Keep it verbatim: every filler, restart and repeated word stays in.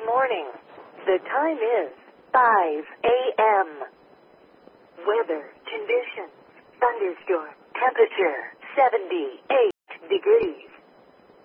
morning. The time is five a.m. Weather conditions. Thunderstorm. Temperature seventy-eight.